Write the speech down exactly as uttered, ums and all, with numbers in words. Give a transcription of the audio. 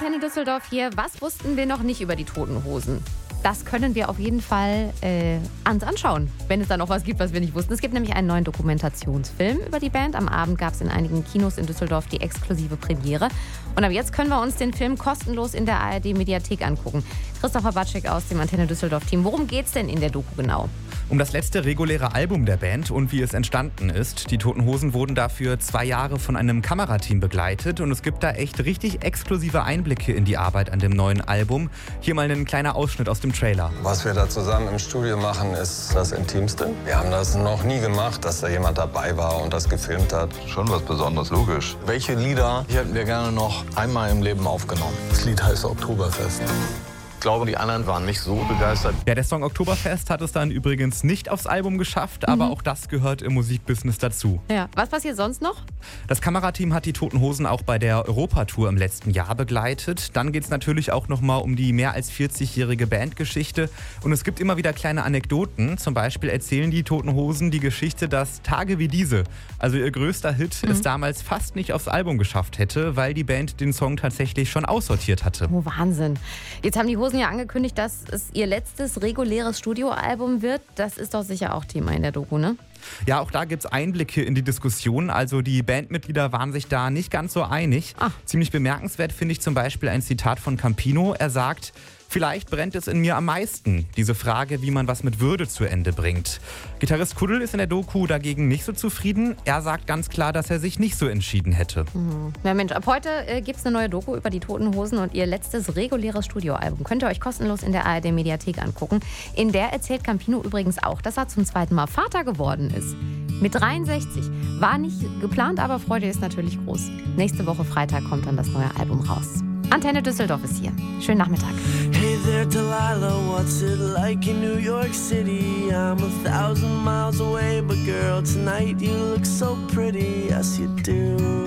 Antenne Düsseldorf hier. Was wussten wir noch nicht über die Toten Hosen? Das können wir auf jeden Fall äh, uns anschauen, wenn es da noch was gibt, was wir nicht wussten. Es gibt nämlich einen neuen Dokumentationsfilm über die Band. Am Abend gab es in einigen Kinos in Düsseldorf die exklusive Premiere. Und ab jetzt können wir uns den Film kostenlos in der A R D-Mediathek angucken. Christopher Batschek aus dem Antenne Düsseldorf-Team. Worum geht's denn in der Doku genau? Um das letzte reguläre Album der Band und wie es entstanden ist. Die Toten Hosen wurden dafür zwei Jahre von einem Kamerateam begleitet und es gibt da echt richtig exklusive Einblicke in die Arbeit an dem neuen Album. Hier mal ein kleiner Ausschnitt aus dem Trailer. Was wir da zusammen im Studio machen, ist das Intimste. Wir haben das noch nie gemacht, dass da jemand dabei war und das gefilmt hat. Schon was Besonderes, logisch. Welche Lieder hätten wir gerne noch einmal im Leben aufgenommen? Das Lied heißt Oktoberfest. Ich glaube, die anderen waren nicht so begeistert. Ja, der Song Oktoberfest hat es dann übrigens nicht aufs Album geschafft, aber Mhm. auch das gehört im Musikbusiness dazu. Ja. Was passiert sonst noch? Das Kamerateam hat die Toten Hosen auch bei der Europatour im letzten Jahr begleitet. Dann geht es natürlich auch nochmal um die mehr als vierzigjährige Bandgeschichte. Und es gibt immer wieder kleine Anekdoten. Zum Beispiel erzählen die Toten Hosen die Geschichte, dass Tage wie diese, also ihr größter Hit, Mhm. es damals fast nicht aufs Album geschafft hätte, weil die Band den Song tatsächlich schon aussortiert hatte. Oh, Wahnsinn. Jetzt haben die Hosen ja angekündigt, dass es ihr letztes reguläres Studioalbum wird. Das ist doch sicher auch Thema in der Doku, ne? Ja, auch da gibt es Einblicke in die Diskussion. Also die Bandmitglieder waren sich da nicht ganz so einig. Ah. Ziemlich bemerkenswert finde ich zum Beispiel ein Zitat von Campino. Er sagt: Vielleicht brennt es in mir am meisten. Diese Frage, wie man was mit Würde zu Ende bringt. Gitarrist Kuddel ist in der Doku dagegen nicht so zufrieden. Er sagt ganz klar, dass er sich nicht so entschieden hätte. Ja Mensch, ab heute äh, gibt es eine neue Doku über die Toten Hosen und ihr letztes reguläres Studioalbum. Könnt ihr euch kostenlos in der A R D-Mediathek angucken. In der erzählt Campino übrigens auch, dass er zum zweiten Mal Vater geworden ist. Mit dreiundsechzig. War nicht geplant, aber Freude ist natürlich groß. Nächste Woche Freitag kommt dann das neue Album raus. Antenne Düsseldorf ist hier. Schönen Nachmittag. Hey there, Delilah, what's it like in New York City? I'm a thousand miles away, but girl, tonight you look so pretty, yes you do.